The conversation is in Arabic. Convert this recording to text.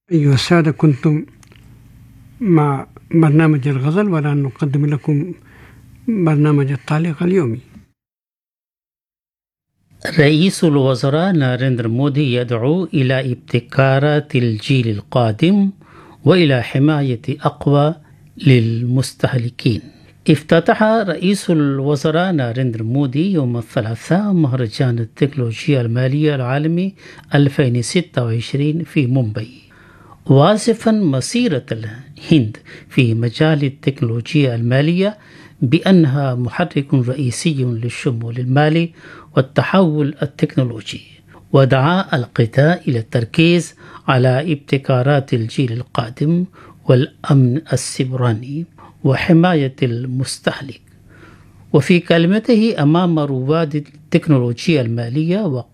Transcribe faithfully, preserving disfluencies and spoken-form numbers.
أيها السادة، كنتم مع برنامج الغزل، والآن نقدم لكم برنامج التعليق اليومي. رئيس الوزراء ناريندرا مودي يدعو إلى ابتكارات الجيل القادم وإلى حماية أقوى للمستهلكين. افتتح رئيس الوزراء ناريندرا مودي يوم الثلاثاء مهرجان التكنولوجيا المالية العالمي ألفين وستة وعشرين في مومباي، واصفا مسيرة الهند في مجال التكنولوجيا المالية بأنها محرك رئيسي للشمول المالي والتحول التكنولوجي، ودعا القطاع إلى التركيز على ابتكارات الجيل القادم والأمن السيبراني وحماية المستهلك. وفي كلمته أمام رواد التكنولوجيا المالية